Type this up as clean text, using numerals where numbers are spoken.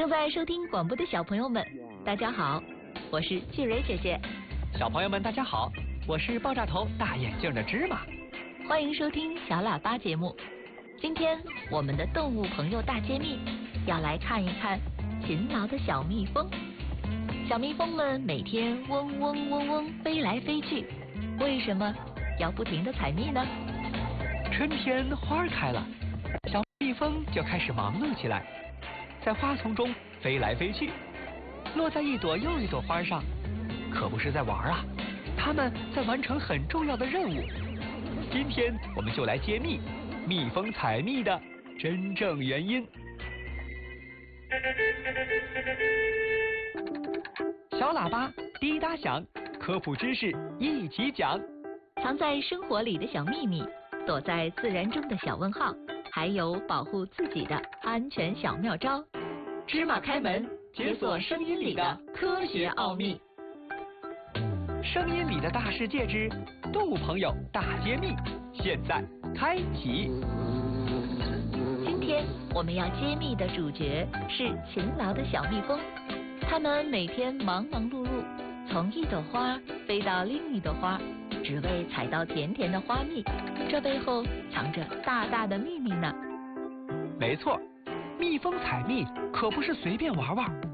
正在收听广播的小朋友们，大家好，我是季蕊姐姐。 小朋友们，大家好，我是爆炸头大眼镜的芝麻。 欢迎收听小喇叭节目。今天我们的动物朋友大揭秘，要来看一看勤劳的小蜜蜂。小蜜蜂们每天嗡嗡嗡嗡飞来飞去，为什么要不停地采蜜呢？ 春天花开了，小蜜蜂就开始忙碌起来，在花丛中飞来飞去，落在一朵又一朵花上，可不是在玩啊，它们在完成很重要的任务。今天我们就来揭秘蜜蜂采蜜的真正原因。小喇叭滴答响，科普知识一起讲。 藏在生活里的小秘密，躲在自然中的小问号，还有保护自己的安全小妙招。芝麻开门，解锁声音里的科学奥秘。 声音里的大世界之动物朋友大揭秘，现在开启。 今天我们要揭秘的主角是勤劳的小蜜蜂，它们每天忙忙碌碌，从一朵花飞到另一朵花，只为采到甜甜的花蜜，这背后藏着大大的秘密呢。 没错，蜜蜂采蜜可不是随便玩玩，